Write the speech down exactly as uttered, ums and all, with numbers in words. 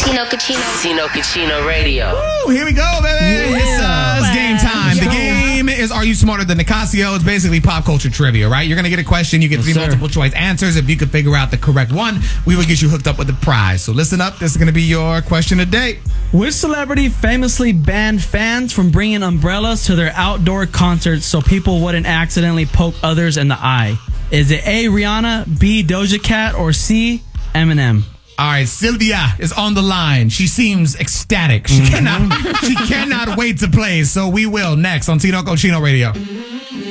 Tino Cucino. Tino Cucino Radio. Woo, here we go, baby. Yeah. It's, uh, it's game time. Let's The go. game is Are You Smarter Than Nicasio? It's basically pop culture trivia, right? You're going to get a question. You get Yes, three sir. multiple choice answers. If you can figure out the correct one, we will get you hooked up with the prize. So listen up. This is going to be your question of the day. Which celebrity famously banned fans from bringing umbrellas to their outdoor concerts so people wouldn't accidentally poke others in the eye? Is it A, Rihanna, B, Doja Cat, or C, Eminem? All right, Sylvia is on the line. She seems ecstatic. She cannot she cannot wait to play. So we will next on Tino Cochino Radio.